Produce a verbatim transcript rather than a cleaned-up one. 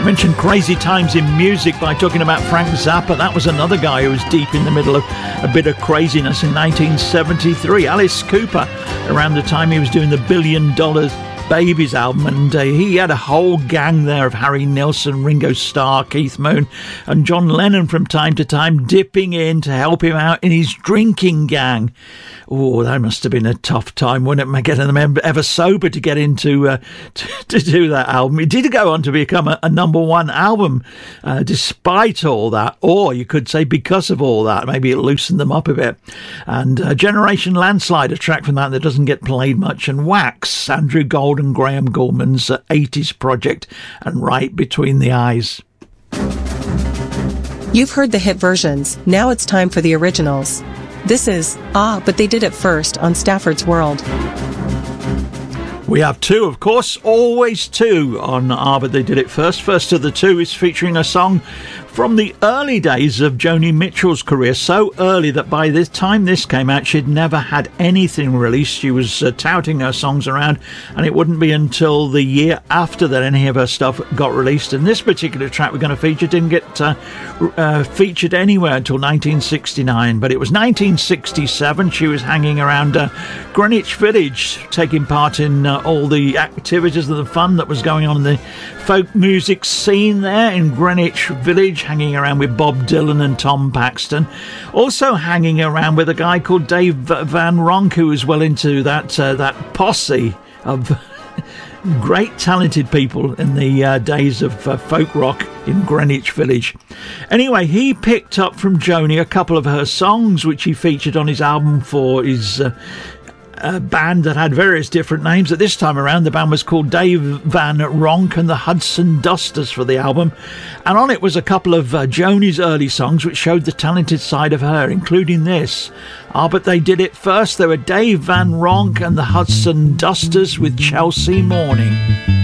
Mentioned Crazy Times in Music by talking about Frank Zappa. That was another guy who was deep in the middle of a bit of craziness in nineteen seventy-three. Alice Cooper, around the time he was doing the Billion Dollars Babies album, and uh, he had a whole gang there of Harry Nilsson, Ringo Starr, Keith Moon and John Lennon from time to time dipping in to help him out in his drinking gang. Oh, that must have been a tough time, wouldn't it, getting them ever sober to get into uh, to, to do that album. It did go on to become a, a number one album uh, despite all that, or you could say because of all that. Maybe it loosened them up a bit. And uh, Generation Landslide, a track from that that doesn't get played much, and Wax, Andrew Gold and Graham Gouldman's uh, eighties project, and Right Between the Eyes. You've heard the hit versions, now it's time for the originals. This is Ah, But They Did It First on Stafford's World. We have two, of course, always two on Ah, But They Did It First. First of the two is featuring a song from the early days of Joni Mitchell's career, so early that by the time this came out, she'd never had anything released. She was uh, touting her songs around, and it wouldn't be until the year after that any of her stuff got released. And this particular track we're going to feature didn't get uh, uh, featured anywhere until nineteen sixty-nine, but it was nineteen sixty-seven. She was hanging around uh, Greenwich Village, taking part in uh, all the activities and the fun that was going on in the folk music scene there in Greenwich Village, hanging around with Bob Dylan and Tom Paxton. Also hanging around with a guy called Dave Van Ronk, who was well into that uh, that posse of great talented people in the uh, days of uh, folk rock in Greenwich Village. Anyway, he picked up from Joni a couple of her songs which he featured on his album for his uh, a band that had various different names. At this time around, the band was called Dave Van Ronk and the Hudson Dusters for the album, and on it was a couple of uh, Joni's early songs which showed the talented side of her, including this. Ah, But They Did It First. They were Dave Van Ronk and the Hudson Dusters with Chelsea Morning.